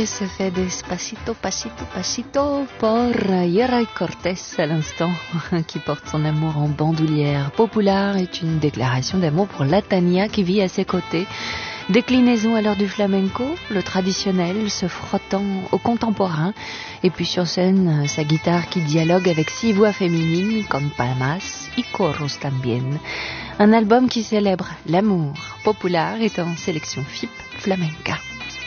se fait Despacito, Pasito, Pasito pour Yeray Cortés à l'instant, qui porte son amour en bandoulière. Popular est une déclaration d'amour pour Latania qui vit à ses côtés. Déclinaison alors du flamenco, le traditionnel se frottant au contemporain, et puis sur scène, sa guitare qui dialogue avec 6 voix féminines comme palmas y coros también. Un album qui célèbre l'amour. Popular est en sélection FIP Flamenca.